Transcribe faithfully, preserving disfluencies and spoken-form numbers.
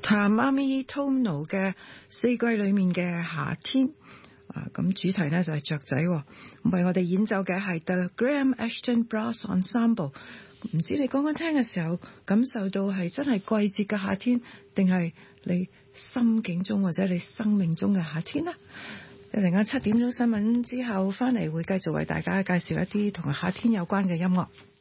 Tamami Tono 嘅四季裏面嘅夏天啊，咁主題呢就係雀仔，為我哋演奏嘅係 The Graham Ashton Brass Ensemble。唔知你剛剛聽嘅時候感受到係真係季節嘅夏天，定係你心境中或者你生命中嘅夏天呢？一陣間七點鐘新聞之後翻嚟會繼續為大家介紹一啲同夏天有關嘅音樂。